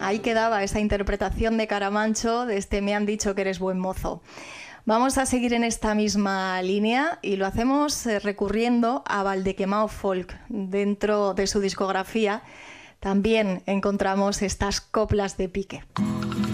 Ahí quedaba esa interpretación de Caramancho de este Me han dicho que eres buen mozo. Vamos a seguir en esta misma línea y lo hacemos recurriendo a Valdequemao Folk. Dentro de su discografía también encontramos estas coplas de pique.